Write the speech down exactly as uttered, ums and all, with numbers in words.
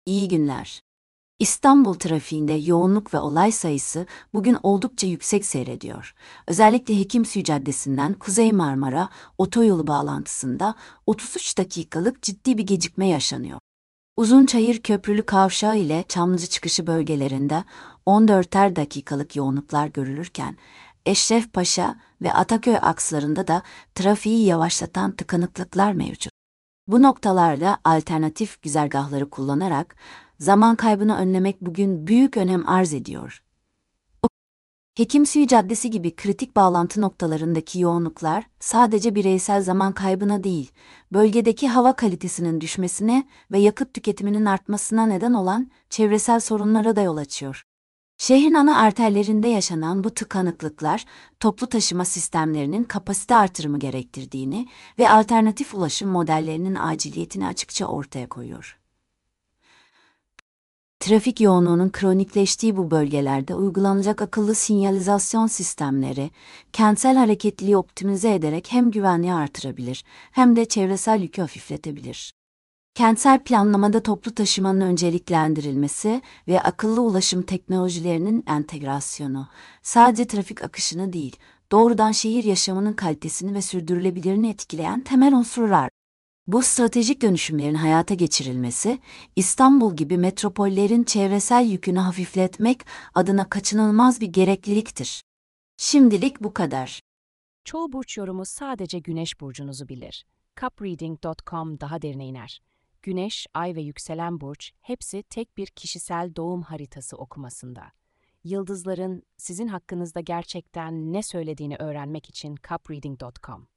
İyi günler. İstanbul trafiğinde yoğunluk ve olay sayısı bugün oldukça yüksek seyrediyor. Özellikle Hekimsuyu Caddesi'nden Kuzey Marmara otoyolu bağlantısında otuz üç dakikalık ciddi bir gecikme yaşanıyor. Uzunçayır Köprülü Kavşağı ile Çamlıca çıkışı bölgelerinde on dörter dakikalık yoğunluklar görülürken, Eşrefpaşa ve Ataköy akslarında da trafiği yavaşlatan tıkanıklıklar mevcut. Bu noktalarda alternatif güzergahları kullanarak zaman kaybını önlemek bugün büyük önem arz ediyor. Hekimsuyu Caddesi gibi kritik bağlantı noktalarındaki yoğunluklar sadece bireysel zaman kaybına değil, bölgedeki hava kalitesinin düşmesine ve yakıt tüketiminin artmasına neden olan çevresel sorunlara da yol açıyor. Şehrin ana arterlerinde yaşanan bu tıkanıklıklar, toplu taşıma sistemlerinin kapasite artırımı gerektirdiğini ve alternatif ulaşım modellerinin aciliyetini açıkça ortaya koyuyor. Trafik yoğunluğunun kronikleştiği bu bölgelerde uygulanacak akıllı sinyalizasyon sistemleri, kentsel hareketliliği optimize ederek hem güvenliği artırabilir hem de çevresel yükü hafifletebilir. Kentsel planlamada toplu taşımanın önceliklendirilmesi ve akıllı ulaşım teknolojilerinin entegrasyonu, sadece trafik akışını değil, doğrudan şehir yaşamının kalitesini ve sürdürülebilirliğini etkileyen temel unsurlar. Bu stratejik dönüşümlerin hayata geçirilmesi, İstanbul gibi metropollerin çevresel yükünü hafifletmek adına kaçınılmaz bir gerekliliktir. Şimdilik bu kadar. Çoğu burç yorumu sadece Güneş burcunuzu bilir. Cupreading nokta com daha derine iner. Güneş, Ay ve yükselen burç hepsi tek bir kişisel doğum haritası okumasında. Yıldızların sizin hakkınızda gerçekten ne söylediğini öğrenmek için Cupreading nokta com.